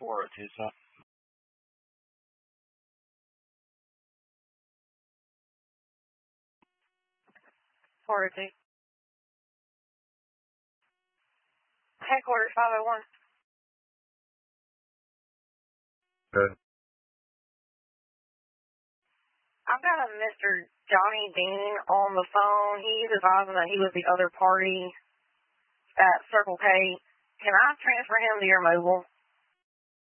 for Tucson. Headquarters 501. Good. I've got a Mr. Johnny Dean on the phone. He's advising that he was the other party at Circle K. Can I transfer him to your mobile?